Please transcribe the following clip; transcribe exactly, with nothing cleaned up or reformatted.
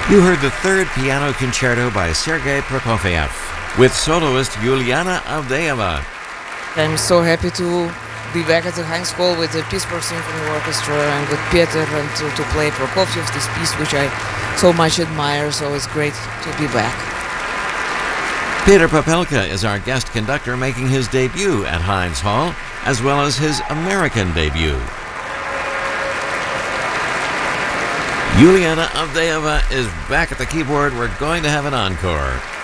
You heard the third piano concerto by Sergei Prokofiev with soloist Yuliana Avdeeva. I'm so happy to be back at the high school with the Pittsburgh Symphony Orchestra and with Peter and to, to play Prokofiev, this piece which I so much admire, so it's great to be back. Peter Popelka is our guest conductor making his debut at Heinz Hall, as well as his American debut. Yuliana Avdeeva is back at the keyboard. We're going to have an encore.